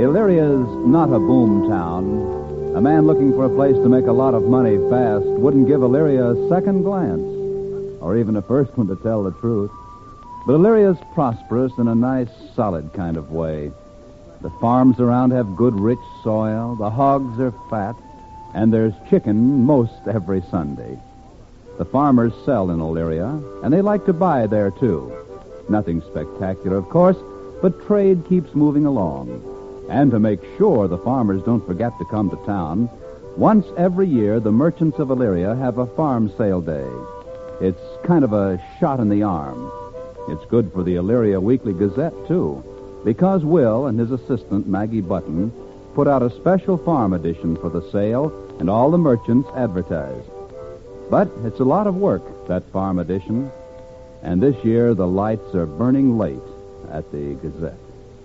Illyria's not a boom town. A man looking for a place to make a lot of money fast wouldn't give Illyria a second glance, or even a first one to tell the truth. But Illyria's prosperous in a nice, solid kind of way. The farms around have good, rich soil, the hogs are fat, and there's chicken most every Sunday. The farmers sell in Illyria, and they like to buy there, too. Nothing spectacular, of course, but trade keeps moving along. And to make sure the farmers don't forget to come to town, once every year the merchants of Illyria have a farm sale day. It's kind of a shot in the arm. It's good for the Illyria Weekly Gazette, too, because Will and his assistant, Maggie Button, put out a special farm edition for the sale, and all the merchants advertise. But it's a lot of work, that farm edition, and this year the lights are burning late at the Gazette.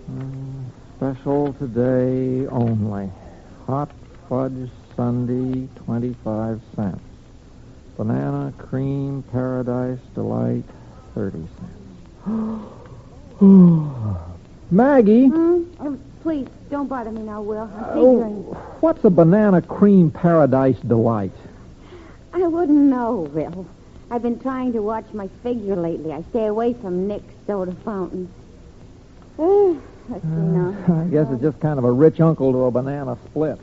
Special today only. Hot fudge sundae, 25 cents. Banana cream paradise delight, 30 cents. Maggie? Please, don't bother me now, Will. I'm figuring. What's a banana cream paradise delight? I wouldn't know, Will. I've been trying to watch my figure lately. I stay away from Nick's soda fountains. Let's see now. I guess it's just kind of a rich uncle to a banana split.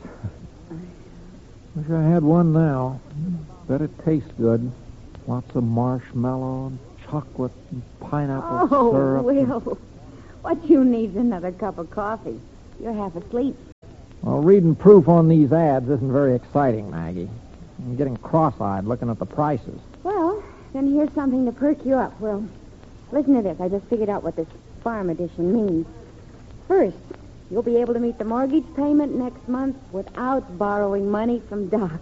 Wish I had one now. Bet it tastes good. Lots of marshmallow, and chocolate, and pineapple syrup. Oh, Will. What you need's another cup of coffee. You're half asleep. Well, reading proof on these ads isn't very exciting, Maggie. I'm getting cross-eyed looking at the prices. Well, then here's something to perk you up, Will. Listen to this. I just figured out what this farm edition means. First, you'll be able to meet the mortgage payment next month without borrowing money from Doc.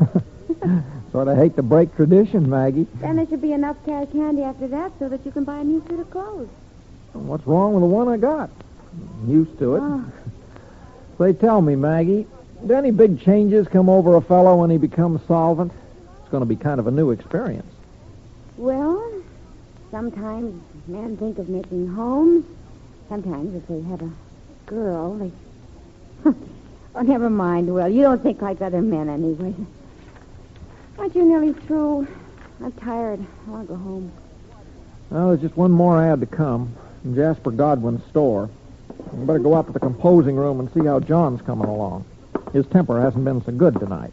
Sort of hate to break tradition, Maggie. Then there should be enough cash handy after that so that you can buy a new suit of clothes. What's wrong with the one I got? I'm used to it. Say, tell me, Maggie, do any big changes come over a fellow when he becomes solvent? It's going to be kind of a new experience. Well, sometimes men think of making homes. Sometimes if they have a girl, they... Oh, never mind, Will. You don't think like other men anyway. Aren't you nearly through? I'm tired. I want to go home. Well, there's just one more ad to come from Jasper Godwin's store. You better go out to the composing room and see how John's coming along. His temper hasn't been so good tonight.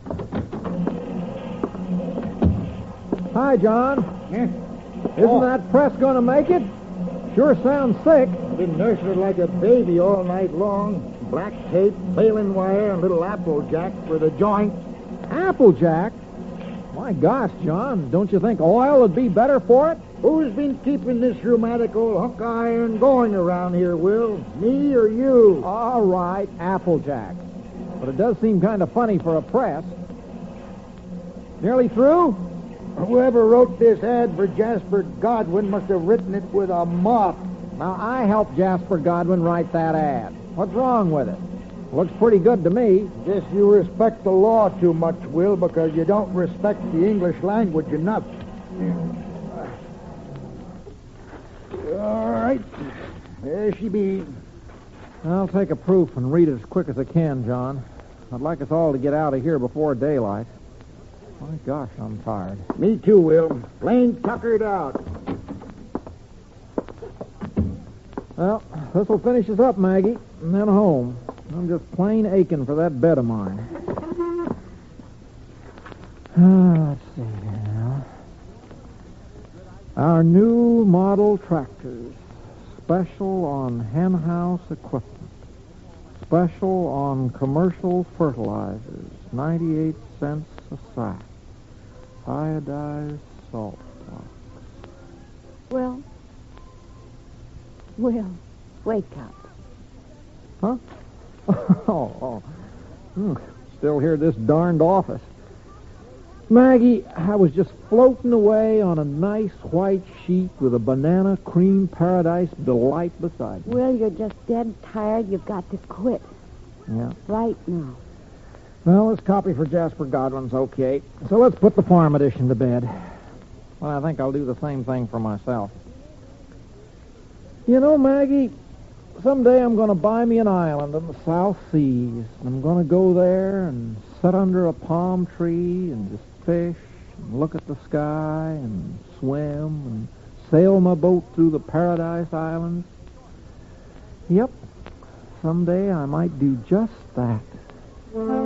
Hi, John. Isn't that press going to make it? Sure sounds sick. Been nursing her like a baby all night long. Black tape, baling wire, and little Applejack for the joints. Applejack? My gosh, John, don't you think oil would be better for it? Who's been keeping this rheumatic old hunk of iron going around here, Will? Me or you? All right, Applejack. But it does seem kind of funny for a press. Nearly through? Whoever wrote this ad for Jasper Godwin must have written it with a mop. Now, I helped Jasper Godwin write that ad. What's wrong with it? Looks pretty good to me. Guess you respect the law too much, Will, because you don't respect the English language enough. All right. There she be. I'll take a proof and read it as quick as I can, John. I'd like us all to get out of here before daylight. My gosh, I'm tired. Me too, Will. Plain tuckered out. Well, this'll finish us up, Maggie, and then home. I'm just plain aching for that bed of mine. Let's see here now. Our new model tractors. Special on hen house equipment. Special on commercial fertilizers. 98 cents a sack. Iodized salt box. Will, wake up. Huh? Still here at this darned office. Maggie, I was just floating away on a nice white sheet with a banana cream paradise delight beside me. Will, you're just dead tired. You've got to quit. Yeah. Right now. Well, this copy for Jasper Godwin's okay. So let's put the farm edition to bed. Well, I think I'll do the same thing for myself. You know, Maggie, someday I'm going to buy me an island in the South Seas. I'm going to go there and sit under a palm tree and just fish and look at the sky and swim and sail my boat through the Paradise Islands. Yep, someday I might do just that.